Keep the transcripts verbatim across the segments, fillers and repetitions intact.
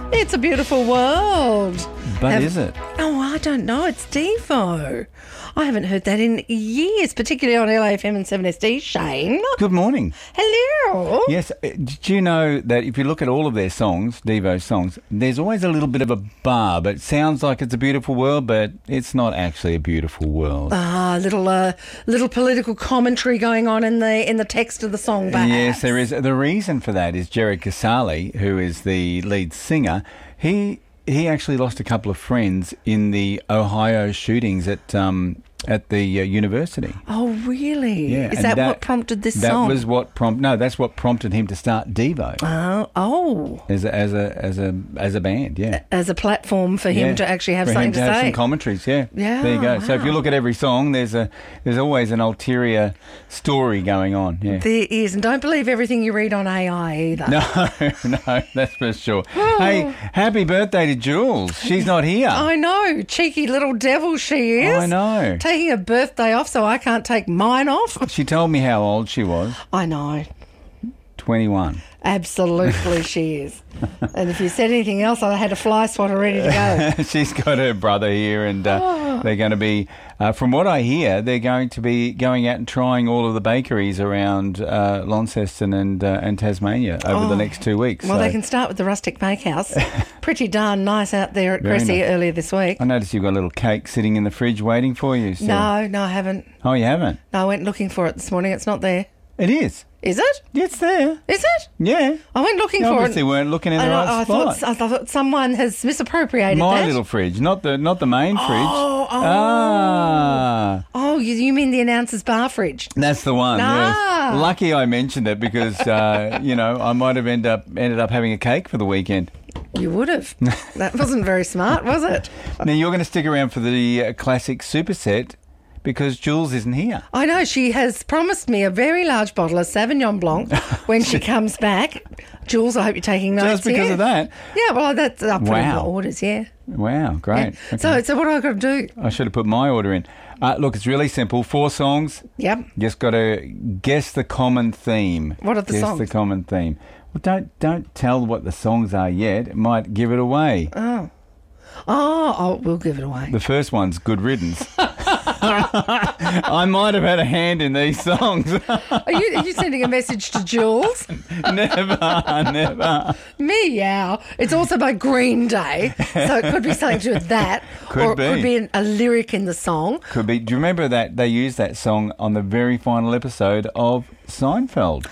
It's a beautiful world. But Have- is it? Oh, I don't know. It's Devo. I haven't heard that in years, particularly on L A F M and seven S D, Shane. Good morning. Hello. Yes, uh, did you know that if you look at all of their songs, Devo's songs, there's always a little bit of a bar, but it sounds like it's a beautiful world, but it's not actually a beautiful world. Ah, little uh, little political commentary going on in the in the text of the song, perhaps. Yes, there is. The reason for that is Jared Casale, who is the lead singer, he he actually lost a couple of friends in the Ohio shootings at um, at the uh, university. Oh, really? Yeah, Is and that, what prompted this that song? That was what prompt. No, that's what prompted him to start Devo Oh, oh. as a, as a as a as a band. Yeah. As a platform for him Yeah, to actually have for something him to, to have say. some commentaries. Yeah, Yeah, There you go. So if you wow. look at every song, there's a there's always an ulterior story going on. Yeah. There is, and don't believe everything you read on A I either. No, no, that's for sure. Hey, happy birthday to Jules. She's not here. I know, cheeky little devil she is. I know. Taking a birthday off so I can't take mine off. She told me how old she was. I know. twenty-one. Absolutely she is. And if you said anything else, I had a fly swatter ready to go. She's got her brother here, and uh, Oh. they're going to be, uh, from what I hear, they're going to be going out and trying all of the bakeries around uh, Launceston and uh, and Tasmania over the Oh. next two weeks. Well, So they can start with the Rustic Bakehouse. Pretty darn nice out there at Very Cressy nice. earlier this week. I noticed you've got a little cake sitting in the fridge waiting for you. Still. No, no, I haven't. Oh, you haven't? No, I went looking for it this morning. It's not there. It is. Is it? It's there. Is it? Yeah. I went looking You for obviously it. weren't looking in the I, right I, spot. thought, I thought someone has misappropriated My that. little fridge, not the not the main fridge. Oh, oh. Ah, Oh, you, you mean the announcer's bar fridge? that's the one. Ah. Yes. Lucky I mentioned it because uh, you know I might have end up ended up having a cake for the weekend. You would have. That wasn't very smart, was it? Now you're going to stick around for the uh, classic superset because Jules isn't here. I know, she has promised me a very large bottle of Sauvignon Blanc when she comes back. Jules, I hope you're taking notes Just because here. of that. Yeah, well, that's up for Wow. the orders, yeah. Wow, great. Yeah. Okay. So, so what do I got to do? I should have put my order in. Uh, look, it's really simple. Four songs. Yep. Just got to guess the common theme. What are the guess songs? the common theme. Well, don't don't tell what the songs are yet. It might give it away. Oh. Oh, oh, we'll give it away. The first one's Good Riddance. I might have had a hand in these songs. Are you, are you sending a message to Jules? Never, never. Meow. It's also by Green Day, so it could be something to do with that. Could or it be. could be an, a lyric in the song. Could be. Do you remember that they used that song on the very final episode of Seinfeld?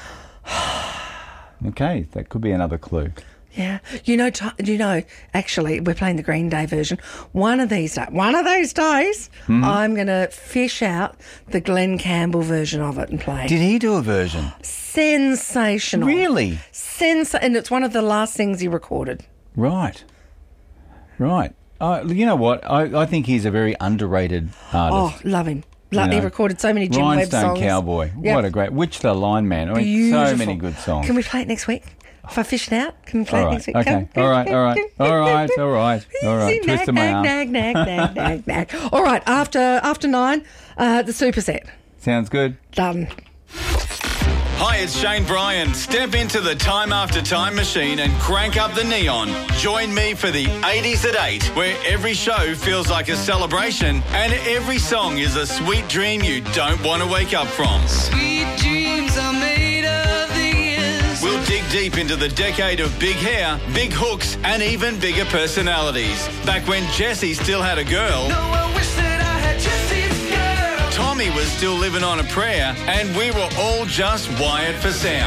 Okay, that could be another clue. Yeah. You know, t- you know, actually, we're playing the Green Day version. One of these days, one of these days, Mm-hmm. I'm going to fish out the Glenn Campbell version of it and play it. Did he do a version? Sensational. Really? Sens- and it's one of the last things he recorded. Right. Right. Uh, you know what? I, I think he's a very underrated artist. Oh, love him. Lo- You He know, recorded so many Jim Webb Rhinestone songs. Cowboy. Yep. What a great... Which the Line Man. I mean, Beautiful. so many good songs. Can we play it next week? If I fish it out, can we play All it right, next week? okay. Come. All right, all right. All right, all right, all right. Easy, Twist nag, of my nag, arm. nag, nag, nag, nag, nag. All right, after after nine, uh, the superset. Sounds good. Done. Hi, it's Shane Bryan. Step into the Time After Time machine and crank up the neon. Join me for the eighties at eight, where every show feels like a celebration and every song is a sweet dream you don't want to wake up from. Sweet dreams are made of these. We'll dig deep into the decade of big hair, big hooks, and even bigger personalities. Back when Jessie still had a girl, No, I wish that I had Jesse's girl. Tommy was still living on a prayer, and we were all just wired for sound.